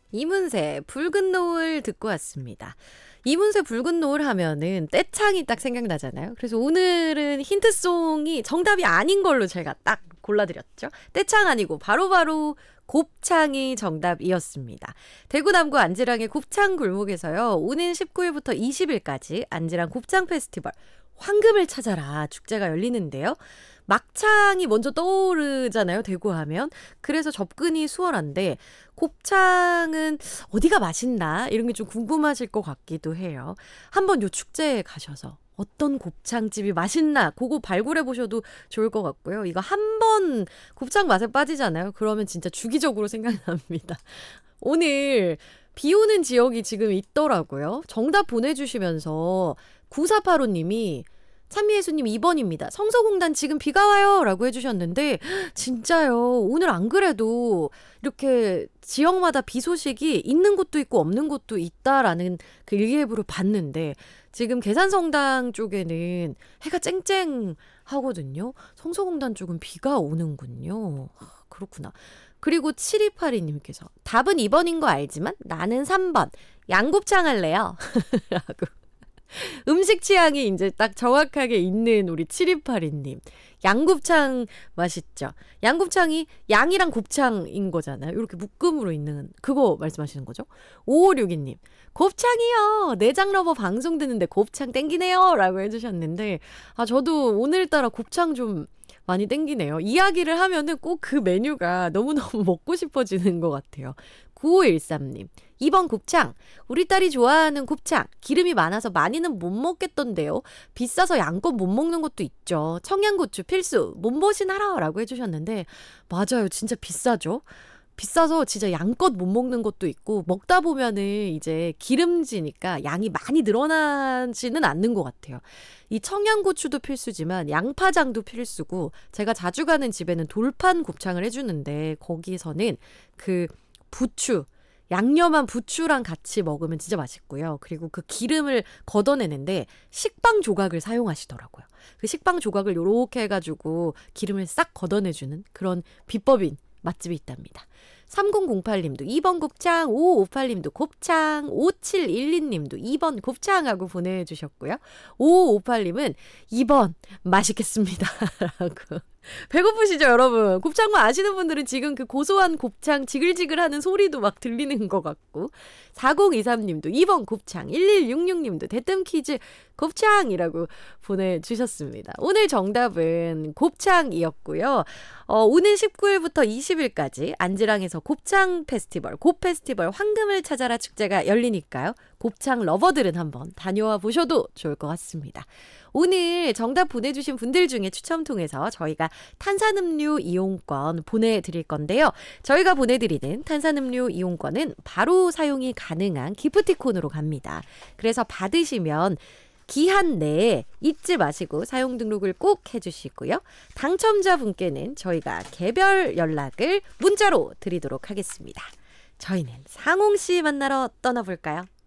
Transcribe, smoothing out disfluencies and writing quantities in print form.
이문세 붉은 노을 듣고 왔습니다. 이문세 붉은 노을 하면은 떼창이 딱 생각나잖아요. 그래서 오늘은 힌트송이 정답이 아닌 걸로 제가 딱 골라드렸죠. 떼창 아니고 바로바로 곱창이 정답이었습니다. 대구 남구 안지랑의 곱창 골목에서요. 오는 19일부터 20일까지 안지랑 곱창 페스티벌 황금을 찾아라 축제가 열리는데요. 막창이 먼저 떠오르잖아요. 대구 하면. 그래서 접근이 수월한데 곱창은 어디가 맛있나 이런 게 좀 궁금하실 것 같기도 해요. 한번 요 축제에 가셔서 어떤 곱창집이 맛있나 그거 발굴해 보셔도 좋을 것 같고요. 이거 한 번 곱창 맛에 빠지잖아요. 그러면 진짜 주기적으로 생각납니다. 오늘 비 오는 지역이 지금 있더라고요. 정답 보내주시면서 9485님이 찬미예수님 2번입니다. 성서공단 지금 비가 와요 라고 해주셨는데 진짜요. 오늘 안 그래도 이렇게 지역마다 비 소식이 있는 곳도 있고 없는 곳도 있다라는 그 일기예보를 봤는데 지금 계산성당 쪽에는 해가 쨍쨍하거든요. 성서공단 쪽은 비가 오는군요. 그렇구나. 그리고 7282님께서 답은 2번인 거 알지만 나는 3번 양곱창 할래요. 라고. 음식 취향이 이제 딱 정확하게 있는 우리 7282님. 양곱창 맛있죠. 양곱창이 양이랑 곱창인 거잖아요. 이렇게 묶음으로 있는 그거 말씀하시는 거죠. 5562님. 곱창이요. 내장러버 방송 듣는데 곱창 땡기네요. 라고 해주셨는데 저도 오늘따라 곱창 좀 많이 땡기네요. 이야기를 하면은 꼭 그 메뉴가 너무너무 먹고 싶어지는 것 같아요. 9513님. 2번 곱창. 우리 딸이 좋아하는 곱창. 기름이 많아서 많이는 못 먹겠던데요. 비싸서 양껏 못 먹는 것도 있죠. 청양고추 필수. 몸보신하라 라고 해주셨는데 맞아요. 진짜 비싸죠. 비싸서 진짜 양껏 못 먹는 것도 있고 먹다 보면은 이제 기름지니까 양이 많이 늘어나지는 않는 것 같아요. 이 청양고추도 필수지만 양파장도 필수고 제가 자주 가는 집에는 돌판 곱창을 해주는데 거기서는 그 부추 양념한 부추랑 같이 먹으면 진짜 맛있고요. 그리고 그 기름을 걷어내는데 식빵 조각을 사용하시더라고요. 그 식빵 조각을 요렇게 해가지고 기름을 싹 걷어내주는 그런 비법인 맛집이 있답니다. 3008님도 2번 곱창, 5558님도 곱창, 5712님도 2번 곱창하고 보내주셨고요. 5558님은 2번 맛있겠습니다. 라고. 배고프시죠, 여러분? 곱창만 아시는 분들은 지금 그 고소한 곱창 지글지글하는 소리도 막 들리는 것 같고 4023님도 2번 곱창 1166님도 대뜸 퀴즈 곱창이라고 보내주셨습니다. 오늘 정답은 곱창이었고요. 오는 19일부터 20일까지 안지랑에서 곱창 페스티벌 곱페스티벌 황금을 찾아라 축제가 열리니까요. 곱창 러버들은 한번 다녀와 보셔도 좋을 것 같습니다. 오늘 정답 보내주신 분들 중에 추첨 통해서 저희가 탄산음료 이용권 보내드릴 건데요. 저희가 보내드리는 탄산음료 이용권은 바로 사용이 가능한 기프티콘으로 갑니다. 그래서 받으시면 기한 내에 잊지 마시고 사용 등록을 꼭 해주시고요. 당첨자분께는 저희가 개별 연락을 문자로 드리도록 하겠습니다. 저희는 상홍 씨 만나러 떠나볼까요?